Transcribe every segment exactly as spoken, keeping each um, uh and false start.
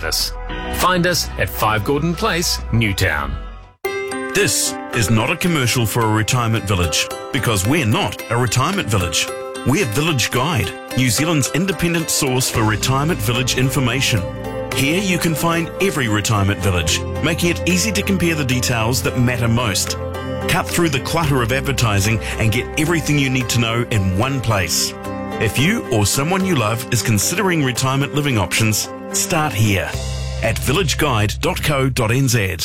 service. Find us at five Gordon Place, Newtown. This is not a commercial for a retirement village, because we're not a retirement village. We're Village Guide, New Zealand's independent source for retirement village information. Here you can find every retirement village, making it easy to compare the details that matter most. Cut through the clutter of advertising and get everything you need to know in one place. If you or someone you love is considering retirement living options, start here at village guide dot co dot n z.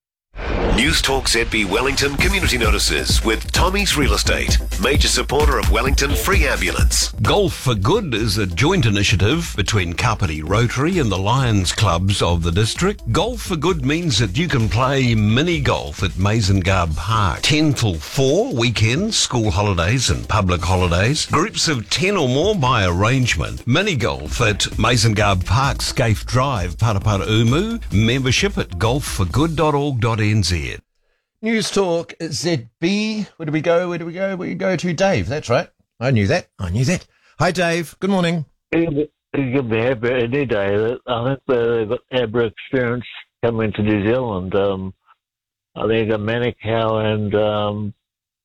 News Talk Z B Wellington Community Notices with Tommy's Real Estate, major supporter of Wellington Free Ambulance. Golf for Good is a joint initiative between Kapiti Rotary and the Lions clubs of the district. Golf for Good means that you can play mini golf at Mazengard Park. ten till four, weekends, school holidays and public holidays. Groups of ten or more by arrangement. Mini golf at Mazengard Park, Scaife Drive, Parapara Umu. Membership at golf for good dot org dot n z. News Talk Z B. Where do we go? Where do we go? We go to Dave. That's right. I knew that. I knew that. Hi, Dave. Good morning. You can be happy any day. I think they've got Abra experience coming to New Zealand. Um, I think a Manukau and um,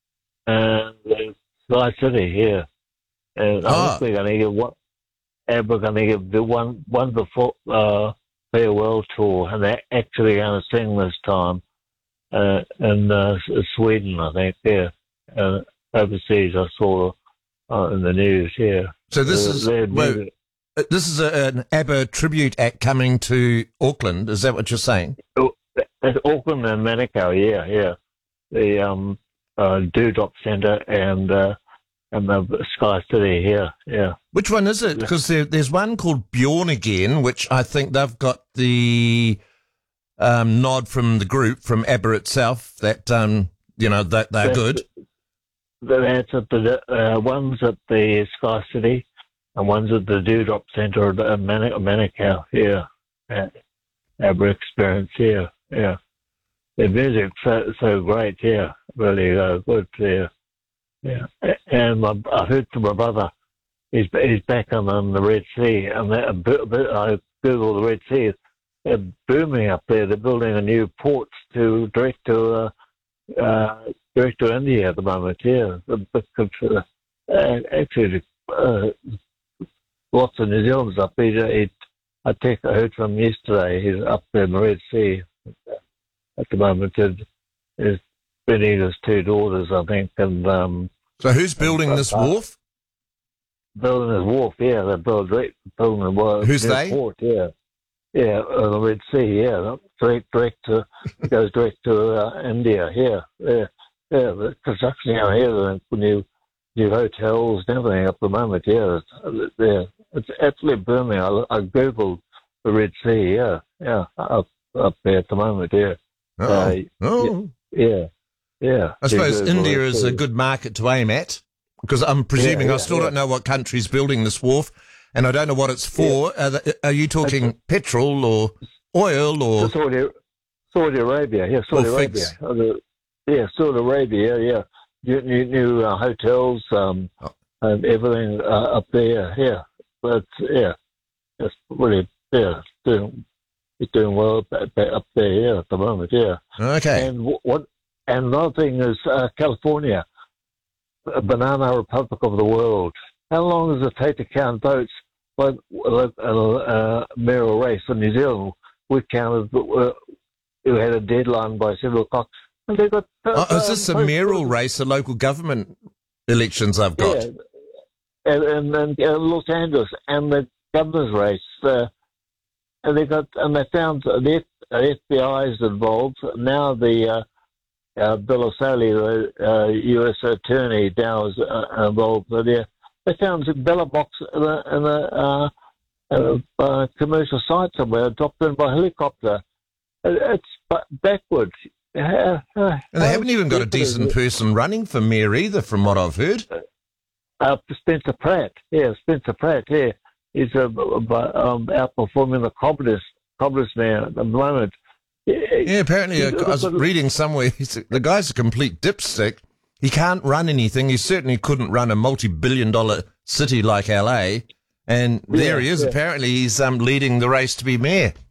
and Sky City here. And I Ah. think they're going to get one. Abra going to get the one one before uh, farewell tour, and they're actually going to sing this time. Uh, in uh, Sweden, I think, yeah. Uh, overseas, I saw uh, in the news, yeah. So this Uh, is they're well, music- uh, this is a, an ABBA tribute act coming to Auckland. Is that what you're saying? It's Auckland and Manukau, yeah, yeah. The um, uh, Dewdrop Centre and uh, and the Sky City here, yeah. Which one is it? Because there, there's one called Bjorn Again, which I think they've got the um, nod from the group, from ABBA itself, that, um, you know, that they're That's- good. That's at the uh, one's at the Sky City, and one's at the Dewdrop Centre in Manu- Manukau. Yeah, yeah. Abra experience. Yeah, yeah. The music's so, so great. Yeah, really uh, good. Yeah, yeah. And my, I heard from my brother, he's he's back on, on the Red Sea, and that, I googled the Red Sea. They're booming up there. They're building a new port to direct to. Uh, uh, Direct to India at the moment, yeah. Because, uh, actually, uh, lots of New Zealanders up there. It, I, think I heard from him yesterday. He's up there in the Red Sea at the moment. And he's bringing his two daughters, I think. And um, So who's building this wharf? building his wharf, yeah. They're building, building a wharf. Who's they? Port, yeah. Yeah, uh, the Red Sea, yeah. Direct, direct to, goes direct to uh, India, yeah, yeah. Yeah, the construction out here, the new new hotels and everything at the moment. Yeah, it's, yeah, it's absolutely booming. I, I googled the Red Sea. Yeah, yeah, up up there at the moment. Yeah, Oh, Uh, oh. yeah, yeah. I suppose You Google India it, is a too. good market to aim at, because I'm presuming Yeah, I yeah, still yeah. don't know what country's building this wharf, and I don't know what it's for. Are, the, are you talking petrol or oil or? Saudi, Saudi Arabia. Yeah, Saudi Or Arabia. figs. Uh, the- Yeah, Saudi Arabia. Yeah, new new, new uh, hotels um, Oh. and everything uh, up there. Yeah, but yeah, it's really yeah, it's doing it's doing well back, back up there. Yeah, at the moment. Yeah, Okay. and w- what and another thing is uh, California, a banana republic of the world. How long does it take to count votes? Like a uh, uh, mayoral race in New Zealand, we counted. Uh, we had a deadline by seven o'clock. And they got, uh, Oh, is this a um, mayoral race, the local government elections I've got? Yeah, and, and, and uh, Los Angeles and the governor's race, uh, and they got and they found the F, uh, F B I is involved now. The uh, uh, Bill O'Sullivan, the uh, U S attorney, now is uh, involved. So they they found a ballot box in a, in a, uh, a, a commercial site somewhere, dropped in by helicopter. It, it's ba- backwards. Uh, uh, And they haven't even got a decent person running for mayor either, from what I've heard. Uh, Spencer Pratt, yeah, Spencer Pratt, yeah, he's uh, um, outperforming the Cobblers, Cobblers now at the moment. Yeah, apparently, uh, I was reading somewhere, he's, the guy's a complete dipstick. He can't run anything. He certainly couldn't run a multi-billion dollar city like L A. And there Yeah, he is. yeah. Apparently, he's um, leading the race to be mayor.